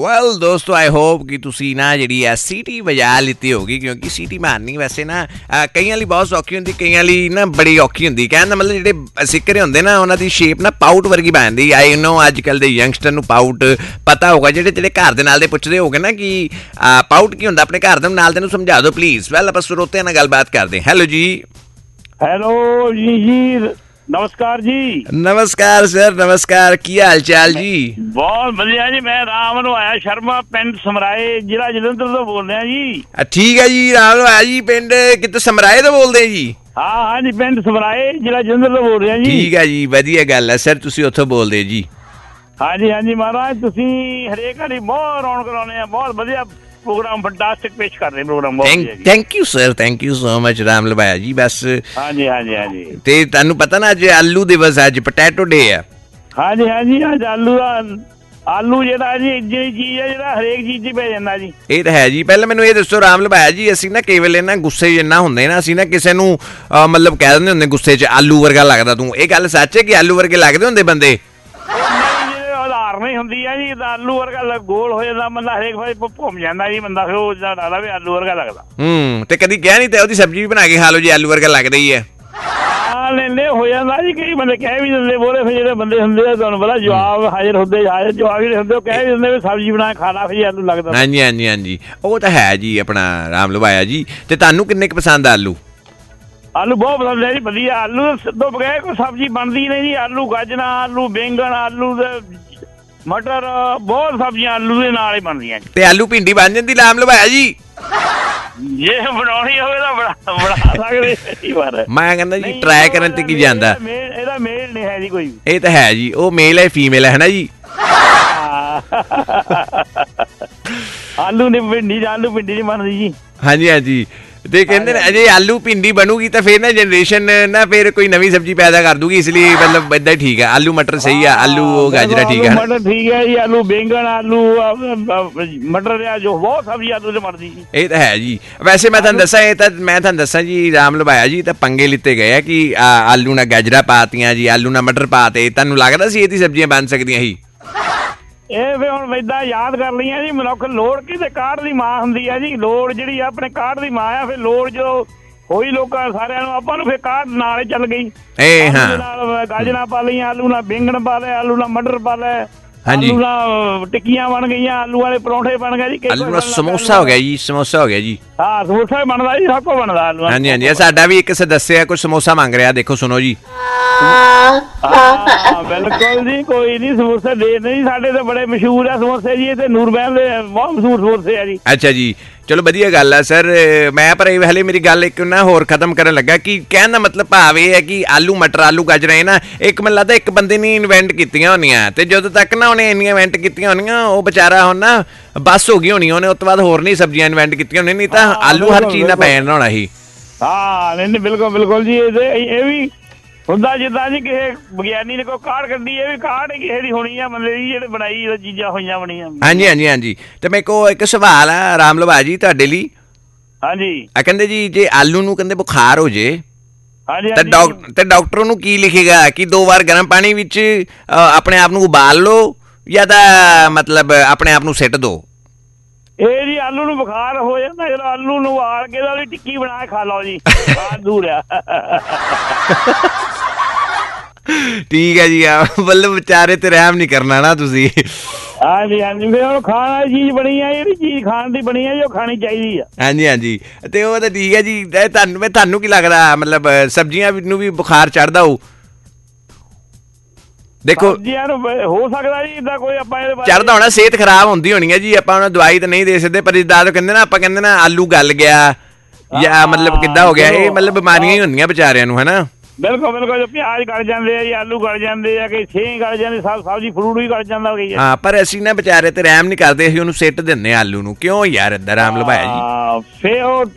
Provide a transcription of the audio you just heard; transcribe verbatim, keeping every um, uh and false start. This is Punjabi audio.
ਵੈਲ ਦੋਸਤੋ ਆਈ ਹੋਪ ਕਿ ਤੁਸੀਂ ਨਾ ਜਿਹੜੀ ਆ ਸੀਟੀ ਵਜਾ ਲਿੱਤੀ ਹੋਗੀ ਕਿਉਂਕਿ ਸੀਟੀ ਮਾਰਨੀ ਵੈਸੇ ਨਾ ਕਈਆਂ ਲਈ ਬਹੁਤ ਸੌਖੀ ਹੁੰਦੀ, ਕਈਆਂ ਲਈ ਨਾ ਬੜੀ ਔਖੀ ਹੁੰਦੀ। ਕਹਿਣ ਦਾ ਮਤਲਬ ਜਿਹੜੇ ਸਿੱਕਰੇ ਹੁੰਦੇ ਨਾ ਉਹਨਾਂ ਦੀ ਸ਼ੇਪ ਨਾ ਪਾਊਟ ਵਰਗੀ ਬਣ ਜਾਂਦੀ। ਆਈ ਨੋ ਅੱਜ ਕੱਲ੍ਹ ਦੇ ਯੰਗਸਟਰ ਨੂੰ ਪਾਊਟ ਪਤਾ ਹੋਊਗਾ, ਜਿਹੜੇ ਜਿਹੜੇ ਘਰ ਦੇ ਨਾਲ ਦੇ ਪੁੱਛਦੇ ਹੋਗੇ ਨਾ ਕਿ ਪਾਊਟ ਕੀ ਹੁੰਦਾ, ਆਪਣੇ ਘਰ ਦੇ ਨਾਲ ਦੇ ਨੂੰ ਸਮਝਾ ਦਿਓ ਪਲੀਜ਼। ਵੈਲ ਆਪਾਂ ਸਰੋਤਿਆਂ ਨਾਲ ਗੱਲਬਾਤ ਕਰਦੇ। ਹੈਲੋ ਜੀ। ਹੈਲੋ ਜੀ ਜੀ ਨਮਸਕਾਰ ਜੀ। ਨਮਸਕਾਰ ਸਰ, ਨਮਸਕਾਰ। ਕੀ ਹਾਲ ਚਾਲ ਜੀ? ਬਹੁਤ ਵਧੀਆ ਜੀ। ਮੈਂ ਰਾਮ ਨਵਾਇਆ ਸ਼ਰਮਾ, ਪਿੰਡ ਸਮਰਾਏ, ਜ਼ਿਲ੍ਹਾ ਜਲੰਧਰ ਤੋਂ ਬੋਲ ਰਿਹਾ ਜੀ। ਠੀਕ ਹੈ ਜੀ, ਰਾਮ ਨਵਾਇਆ ਜੀ। ਪਿੰਡ ਕਿਤੇ ਸਮਰਾਏ ਤੋਂ ਬੋਲਦੇ ਜੀ? ਹਾਂ ਹਾਂ ਜੀ, ਪਿੰਡ ਸਮਰਾਏ, ਜ਼ਿਲ੍ਹਾ ਜਲੰਧਰ ਤੋਂ ਬੋਲ ਰਿਹਾ ਜੀ। ਠੀਕ ਹੈ ਜੀ, ਵਧੀਆ ਗੱਲ ਹੈ ਸਰ, ਤੁਸੀਂ ਉੱਥੋਂ ਬੋਲਦੇ ਜੀ। ਹਾਂਜੀ ਹਾਂਜੀ ਮਹਾਰਾਜ, ਤੁਸੀਂ ਹਰੇਕ ਵਾਰੀ ਬਹੁਤ ਰੌਣਕ ਲਾਉਂਦੇ ਆ, ਬਹੁਤ ਵਧੀਆ ਪ੍ਰੋਗਰਾਮ, ਫੈਂਟਾਸਟਿਕ ਪੇਸ਼ ਕਰ ਰਹੇ programme. Thank you sir, thank you so much Ram ਲਵਾਇਆ ਜੀ। ਬਸ ਹਾਂਜੀ ਹਾਂਜੀ ਹਾਂਜੀ। ਤੇ ਤੁਹਾਨੂੰ ਪਤਾ ਨਾ ਅੱਜ ਆਲੂ ਦਿਵਸ, ਅੱਜ ਪੋਟੈਟੋ ਡੇ ਆ। ਹਾਂਜੀ ਹਾਂਜੀ, ਅੱਜ ਆਲੂ ਦਾ ਆਲੂ ਜਿਹੜਾ ਜੀ ਜਿਹੜੀ ਚੀਜ਼ ਹੈ, ਜਿਹੜਾ ਹਰੇਕ ਚੀਜ਼ 'ਚ ਪੈ ਜਾਂਦਾ ਜੀ। ਇਹ ਤਾਂ ਹੈ ਜੀ। ਪਹਿਲਾਂ ਮੈਨੂੰ ਇਹ ਦੱਸੋ ਰਾਮ ਲਵਾਇਆ ਜੀ, ਅਸੀਂ ਨਾ ਕਈ ਵੇਲੇ ਨਾ ਗੁੱਸੇ ਜਿੰਨਾ ਹੁੰਦੇ ਨਾ, ਅਸੀਂ ਨਾ ਕਿਸੇ ਨੂੰ ਮਤਲਬ ਕਹਿ ਦਿੰਦੇ ਹੁੰਦੇ ਗੁੱਸੇ 'ਚ, ਆਲੂ ਵਰਗਾ ਲੱਗਦਾ ਤੂੰ। ਇਹ ਗੱਲ ਸੱਚ ਹੈ ਕਿ ਆਲੂ ਵਰਗੇ ਲੱਗਦੇ ਹੁੰਦੇ ਬੰਦੇ? ਨਹੀਂ ਹੁੰਦੀ ਆ ਜੀ, ਆਲੂ ਵਰਗਾ ਗੋਲ ਹੋ ਜਾਂਦਾ ਬੰਦਾ, ਹਰੇਕ ਵਾਰੀ ਘੁੰਮ ਜਾਂਦਾ ਜੀ ਬੰਦਾ, ਫਿਰ ਉਹ ਡਾਲਾ ਵੀ ਆਲੂ ਵਰਗਾ ਲੱਗਦਾ। ਹੂੰ, ਤੇ ਕਦੀ ਕਹਿ ਨਹੀਂ ਤੇ ਉਹਦੀ ਸਬਜ਼ੀ ਵੀ ਬਣਾ ਕੇ ਖਾ ਲਓ ਜੀ, ਆਲੂ ਵਰਗਾ ਲੱਗਦਾ ਹੀ ਹੈ। ਹਾਂ ਲੈਂਦੇ ਹੋ ਜਾਂਦਾ ਜੀ, ਕਈ ਬੰਦੇ ਕਹਿ ਵੀ ਦਿੰਦੇ, ਬੋਲੇ ਫਿਰ ਜਿਹੜੇ ਬੰਦੇ ਹੁੰਦੇ ਆ ਤੁਹਾਨੂੰ ਪਤਾ ਜਵਾਬ ਹਾਜ਼ਰ ਹੁੰਦੇ, ਹਾਜ਼ਰ ਜਵਾਬ ਜਿਹੜੇ ਹੁੰਦੇ ਉਹ ਕਹਿ ਵੀ ਦਿੰਦੇ ਵੀ ਸਬਜ਼ੀ ਬਣਾ ਕੇ ਖਾਣਾ, ਫਿਰ ਆਲੂ ਲੱਗਦਾ। ਹਾਂਜੀ ਹਾਂਜੀ ਹਾਂਜੀ, ਉਹ ਤਾਂ ਹੈ ਜੀ ਆਪਣਾ ਰਾਮ ਲਵਾਇਆ ਜੀ। ਤੇ ਤੁਹਾਨੂੰ ਕਿੰਨੇ ਕੁ ਪਸੰਦ ਆ ਆਲੂ? ਆਲੂ ਬਹੁਤ ਪਸੰਦ ਹੈ ਜੀ, ਵਧੀਆ। ਆਲੂ ਤੋਂ ਬਗੈਰ ਕੋਈ ਸਬਜ਼ੀ ਬਣਦੀ ਨਹੀਂ ਜੀ। ਆਲੂ ਗਾਜਰਾਂ, ਆਲੂ ਬੈਂਗਣ, ਆਲੂ ਦੇ ਮਟਰ, ਬਹੁਤ ਸਬਜ਼ੀਆਂ ਆਲੂ ਦੇ ਨਾਲ ਹੀ ਬਣਦੀਆਂ। ਤੇ ਆਲੂ ਭਿੰਡੀ ਬਣ ਜਾਂਦੀ ਰਾਮ ਲਵਾਇਆ ਜੀ? ਜੇ ਬਣਾਉਣੀ ਹੋਵੇ ਤਾਂ ਬਣਾ ਬਣਾ ਸਕਦੇ। ਮੈਂ ਕਹਿੰਦਾ ਜੀ ਟਰਾਈ ਕਰਨ ਤੇ ਕੀ ਜਾਂਦਾ। ਇਹਦਾ ਮੇਲ ਨਹੀਂ ਹੈ ਜੀ ਕੋਈ। ਇਹ ਤਾਂ ਹੈ ਜੀ, ਉਹ ਮੇਲ ਹੈ ਫੀਮੇਲ ਹੈ ਨਾ ਜੀ। ਆਲੂ ਨੇ ਭਿੰਡੀ, ਆਲੂ ਭਿੰਡੀ ਨਹੀਂ ਬਣਦੀ ਜੀ। ਹਾਂਜੀ ਹਾਂਜੀ, ਤੇ ਕਹਿੰਦੇ ਨੇ ਅਜੇ ਆਲੂ ਭਿੰਡੀ ਬਣੂਗੀ ਤਾਂ ਫਿਰ ਨਾ ਜਨਰੇਸ਼ਨ ਨਾ ਫਿਰ ਕੋਈ ਨਵੀਂ ਸਬਜ਼ੀ ਪੈਦਾ ਕਰ ਦੂਗੀ, ਇਸ ਲਈ ਮਤਲਬ ਏਦਾਂ ਹੀ ਠੀਕ ਹੈ। ਆਲੂ ਮਟਰ ਸਹੀ ਆ, ਆਲੂ ਗਾਜਰਾ ਠੀਕ ਹੈ, ਮਟਰ ਠੀਕ ਹੈ ਜੀ, ਆਲੂ ਬੈਂਗਣ, ਆਲੂ ਮਟਰ ਆ, ਜੋ ਬਹੁਤ ਸਬਜ਼ੀ ਆਲੂ ਤੇ ਬਣਦੀ ਜੀ। ਇਹ ਤਾਂ ਹੈ ਜੀ। ਵੈਸੇ ਮੈਂ ਤੁਹਾਨੂੰ ਦੱਸਾਂ, ਇਹ ਤਾਂ ਮੈਂ ਤੁਹਾਨੂੰ ਦੱਸਾਂ ਜੀ ਰਾਮ ਲਵਾਇਆ ਜੀ, ਤਾਂ ਪੰਗੇ ਲਿੱਤੇ ਗਏ ਆ ਕਿ ਆਲੂ ਨਾਲ ਗਾਜਰਾ ਪਾਤੀਆਂ ਜੀ, ਆਲੂ ਨਾਲ ਮਟਰ ਪਾਤੇ। ਤੁਹਾਨੂੰ ਲੱਗਦਾ ਸੀ ਇਹਦੀ ਸਬਜ਼ੀਆਂ ਬਣ ਸਕਦੀਆਂ ਸੀ? ਇਹ ਫਿਰ ਹੁਣ ਏਦਾਂ ਯਾਦ ਕਰ ਲਈਆਂ ਜੀ, ਮਨੁੱਖ ਲੋੜ ਕਿਤੇ ਕਾਢ ਦੀ ਮਾਂ ਹੁੰਦੀ ਆ ਜੀ। ਲੋੜ ਜਿਹੜੀ ਆਪਣੇ ਕਾਢ ਦੀ ਮਾਂ ਆ, ਫਿਰ ਲੋੜ ਜੋ ਹੋਈ ਲੋਕਾਂ ਸਾਰਿਆਂ ਨੂੰ, ਆਪਾਂ ਨੂੰ ਫਿਰ ਕਾਢ ਨਾਲ ਹੀ ਚੱਲ ਗਈ। ਇਹ ਹਾਂ, ਨਾਲ ਗਾਜਰਾਂ ਪਾ ਲਈਆਂ, ਆਲੂ ਨਾਲ ਬੈਂਗਣ ਪਾ ਲਏ, ਆਲੂ ਨਾਲ ਮਟਰ ਪਾ ਲਏ, ਹਾਂਜੀ, ਆਲੂ ਨਾਲ ਟਿੱਕੀਆਂ ਬਣ ਗਈਆਂ, ਆਲੂ ਵਾਲੇ ਪਰੌਂਠੇ ਬਣ ਗਏ ਜੀ, ਆਲੂ ਨਾਲ ਸਮੋਸਾ ਹੋ ਗਿਆ ਜੀ, ਸਮੋਸਾ ਹੋ ਗਿਆ ਜੀ। ਹਾਂ ਸਮੋਸਾ ਵੀ ਬਣਦਾ ਜੀ, ਸਭ ਕੁਝ ਬਣਦਾ ਆਲੂ। ਹਾਂਜੀ ਹਾਂਜੀ, ਸਾਡਾ ਵੀ ਇੱਕ ਸਦੱਸਿਆ ਕੁਝ ਸਮੋਸਾ ਮੰਗ ਰਿਹਾ, ਦੇਖੋ ਸੁਣੋ ਜੀ। ਹਾਂ ਬਿਲਕੁਲ ਜੀ, ਕੋਈ ਨੀ, ਸਮੋਸੇ ਦੇ ਨਹੀਂ, ਸਾਡੇ ਤਾਂ ਬੜੇ ਮਸ਼ਹੂਰ ਆ ਸਮੋਸੇ ਜੀ, ਤੇ ਨੂਰਮਹਿਲ ਦੇ ਬਹੁਤ ਮਸ਼ਹੂਰ ਸਮੋਸੇ ਆ ਜੀ। ਅੱਛਾ ਜੀ, ਚਲੋ ਵਧੀਆ ਗੱਲ ਆ ਸਰ। ਮੈਂ ਪਰ ਹਲੇ ਮੇਰੀ ਗੱਲ ਇੱਕ ਨਾ ਹੋਰ ਖਤਮ ਕਰਨ ਲੱਗਾ ਕਿ ਕਹਿਣ ਦਾ ਮਤਲਬ ਭਾਵ ਇਹ ਹੈ ਕਿ ਆਲੂ ਮਟਰ, ਆਲੂ ਗਾਜਰਾਂ ਨਾ ਇੱਕ ਮੈਨੂੰ ਲੱਗਦਾ ਇੱਕ ਬੰਦੇ ਨੇ ਇਨਵੈਂਟ ਕੀਤੀਆਂ ਹੋਣੀਆਂ, ਤੇ ਜਦੋਂ ਤੱਕ ਨਾ ਉਹਨੇ ਇੰਨੀਆਂ ਇਨਵੈਂਟ ਕੀਤੀਆਂ ਹੋਣੀਆਂ, ਉਹ ਵਿਚਾਰਾ ਹੁਣ ਨਾ ਬੱਸ ਹੋ ਗਈ ਹੋਣੀ, ਉਹਨੇ ਉਸ ਤੋਂ ਬਾਅਦ ਹੋਰ ਨਹੀਂ ਸਬਜ਼ੀਆਂ ਇਨਵੈਂਟ ਕੀਤੀਆਂ ਹੋਣੀਆਂ, ਨਹੀਂ ਤਾਂ ਆਲੂ ਹਰ ਚੀਜ਼ ਨਾਲ ਪੈ ਜਾਣਾ ਹੋਣਾ ਸੀ। ਹਾਂ ਨਹੀਂ ਨਹੀਂ ਬਿਲਕੁਲ ਬਿਲਕੁਲ ਜੀ। ਇਹ ਵੀ ਹੁੰਦਾ ਜਿੱਦਾਂ ਜੀ ਕਿਸੇ ਵਿਗਿਆਨੀ ਨੇ ਕੋਈ ਕਾਢ ਕੱਢੀ, ਇਹ ਵੀ ਕਾਢ ਕਿਸੇ ਦੀ ਹੋਣੀ ਆ ਬੰਦੇ ਦੀ, ਜਿਹੜੇ ਬਣਾਈ ਚੀਜ਼ਾਂ ਹੋਈਆਂ ਬਣੀਆਂ। ਹਾਂਜੀ ਹਾਂਜੀ ਹਾਂਜੀ, ਤੇ ਮੇਰੇ ਕੋਲ ਇੱਕ ਸਵਾਲ ਆ ਰਾਮ ਲਵਾ ਜੀ ਤੁਹਾਡੇ ਲਈ। ਹਾਂਜੀ, ਆ ਕਹਿੰਦੇ ਜੀ ਜੇ ਆਲੂ ਨੂੰ ਕਹਿੰਦੇ ਬੁਖਾਰ ਹੋ ਜੇ ਤੇ ਡਾਕਟਰ ਨੂੰ ਕੀ ਲਿਖੇਗਾ ਕਿ ਦੋ ਵਾਰ ਗਰਮ ਪਾਣੀ ਵਿੱਚ ਆਪਣੇ ਆਪ ਨੂੰ ਉਬਾਲ ਲਓ ਜਾਂ ਤਾਂ ਮਤਲਬ ਆਪਣੇ ਆਪ ਨੂੰ ਸਿੱਟ ਦੋ? ਇਹ ਜੀ ਆਲੂ ਨੂੰ ਬੁਖਾਰ ਹੋ ਜਾਂਦਾ, ਜਦੋਂ ਆਲੂ ਨੂੰ ਉਬਾਲ ਕੇ ਉਹਦੀ ਟਿੱਕੀ ਬਣਾ ਕੇ ਖਾ ਲਓ ਜੀ, ਦੂਰ ਆ। ਠੀਕ ਹੈ ਜੀ, ਆ ਮਤਲਬ ਵਿਚਾਰੇ ਤੇ ਰਹਿਮ ਨਹੀਂ ਕਰਨਾ ਨਾ ਤੁਸੀਂ। ਹਾਂਜੀ ਹਾਂਜੀ, ਫਿਰ ਹੁਣ ਖਾਣ ਵਾਲੀ ਚੀਜ਼ ਬਣੀ ਆ, ਜਿਹੜੀ ਚੀਜ਼ ਖਾਣ ਦੀ ਬਣੀ ਆ ਜੀ, ਉਹ ਖਾਣੀ ਚਾਹੀਦੀ ਆ। ਹਾਂਜੀ ਹਾਂਜੀ, ਤੇ ਉਹ ਤਾਂ ਠੀਕ ਹੈ ਜੀ। ਤੁਹਾਨੂੰ ਮੈਂ ਤੁਹਾਨੂੰ ਕੀ ਲੱਗਦਾ ਮਤਲਬ ਸਬਜ਼ੀਆਂ ਨੂੰ ਵੀ ਬੁਖਾਰ ਚੜ੍ਹਦਾ ਹੋਊ? ਦੇਖੋ ਹੋ ਸਕਦਾ ਜੀ ਇਦਾਂ ਕੋਈ, ਆਪਾਂ ਚੜ੍ਹਦਾ ਹੋਣਾ, ਸਿਹਤ ਖਰਾਬ ਹੁੰਦੀ ਹੋਣੀ ਹੈ ਜੀ, ਆਪਾਂ ਉਹਨਾਂ ਦਵਾਈ ਤਾਂ ਨਹੀਂ ਦੇ ਸਕਦੇ, ਪਰ ਜਿੱਦਾਂ ਕਹਿੰਦੇ ਨਾ ਆਪਾਂ ਕਹਿੰਦੇ ਨਾ ਆਲੂ ਗਲ ਗਿਆ ਜਾਂ ਮਤਲਬ ਕਿੱਦਾਂ ਹੋ ਗਿਆ, ਇਹ ਮਤਲਬ ਬਿਮਾਰੀਆਂ ਹੀ ਹੁੰਦੀਆਂ ਵਿਚਾਰਿਆਂ ਨੂੰ, ਹਨਾ? ਬਿਲਕੁਲ ਬਿਲਕੁਲ, ਪਿਆਜ਼ ਗਲ ਜਾਂਦੇ ਆ ਜੀ, ਆਲੂ ਗਲ ਜਾਂਦੇ ਆ, ਕਈ ਛੇ ਗਲ ਜਾਂਦੇ, ਸਬਜ਼ੀ ਫਰੂਟ ਵੀ ਗਲ ਜਾਂਦਾ। ਹਾਂ, ਪਰ ਅਸੀਂ ਨਾ ਵਿਚਾਰੇ ਤੇ ਰਹਿਮ ਨਹੀਂ ਕਰਦੇ, ਅਸੀਂ ਉਹਨੂੰ ਸਿੱਟ ਦਿੰਦੇ ਆਲੂ ਨੂੰ। ਕਿਉਂ ਯਾਰ ਏਦਾਂ ਰਾਮ ਲਵਾਇਆ ਜੀ? ਫੇਰ ਉਹ